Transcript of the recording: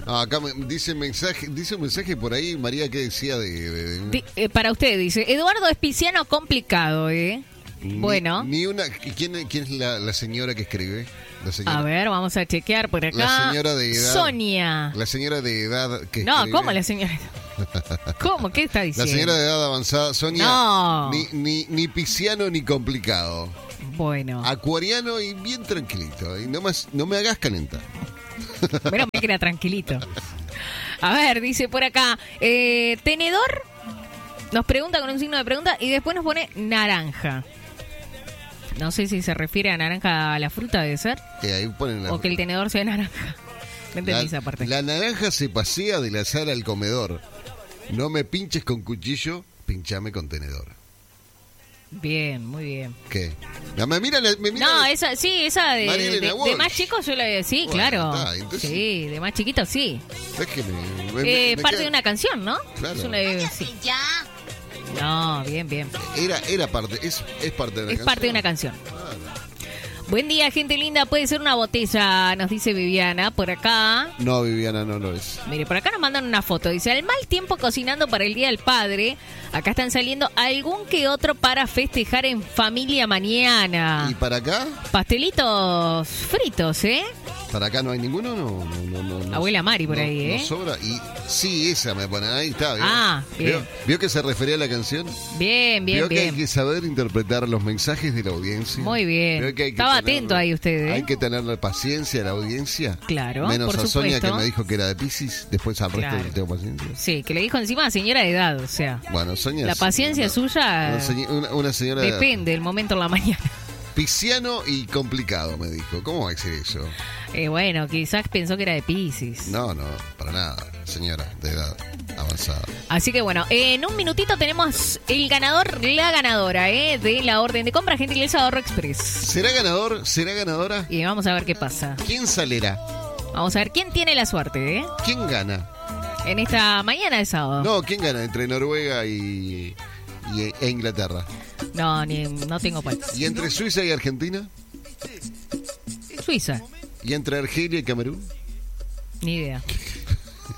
Acá dice un mensaje por ahí, María, ¿qué decía para usted, dice, Eduardo es pisciano complicado, Bueno. Ni una. ¿Quién es la señora que escribe? La señora. A ver, vamos a chequear por acá. La señora de edad. Sonia. La señora de edad que No, escribe. ¿cómo la señora? ¿Cómo? ¿Qué está diciendo? La señora de edad avanzada, Sonia. No. Ni pisciano ni complicado. Bueno. Acuariano y bien tranquilito. Y no me hagas calentar. Pero me queda tranquilito. A ver, dice por acá, tenedor, nos pregunta con un signo de pregunta y después nos pone naranja. No sé si se refiere a naranja a la fruta, debe ser. Ahí ponen o que el tenedor sea naranja. No entendí esa parte. La naranja se pasea de la sala al comedor. No me pinches con cuchillo, pinchame con tenedor. Bien, muy bien. ¿Qué? Me mira no, esa de más chicos yo le sí, bueno, claro. Entonces, sí, de más chiquitos sí. Déjeme, parte de una canción, ¿no? Claro. Sí. No, bien. Era parte, es parte de una canción. Es parte de una canción. Buen día, gente linda. Puede ser una botella, nos dice Viviana por acá. No, Viviana, no lo es. Mire, por acá nos mandan una foto. Dice, al mal tiempo cocinando para el Día del Padre. Acá están saliendo algún que otro para festejar en familia mañana. ¿Y para acá? Pastelitos fritos, ¿Para acá no hay ninguno? No. Abuela Mari por ahí, No sobra. Y sí, esa me pone. Ahí está. ¿Vio? Bien. ¿Vio que se refería a la canción? Bien. ¿Vio que hay que saber interpretar los mensajes de la audiencia? Muy bien. ¿Vio que estaba atento ahí usted, Hay que tenerle paciencia a la audiencia. Claro, menos por a Sonia, supuesto. que me dijo que era de Piscis. Después al resto le tengo paciencia. Sí, que le dijo encima a señora de edad, o sea. Bueno, Sonia. La paciencia suya una señora depende del momento en la mañana. Pisciano y complicado, me dijo. ¿Cómo va a decir eso? Bueno, quizás pensó que era de Piscis. No, para nada, señora de edad avanzada. Así que bueno, en un minutito tenemos el ganador, la ganadora, de la orden de compra Gentileza Ahorro Express. ¿Será ganador? ¿Será ganadora? Y vamos a ver qué pasa. ¿Quién saldrá? Vamos a ver quién tiene la suerte, ¿Quién gana? En esta mañana de sábado. No, ¿quién gana entre Noruega e Inglaterra? No tengo palabras. ¿Y entre Suiza y Argentina? Suiza. ¿Y entre Argelia y Camerún? Ni idea.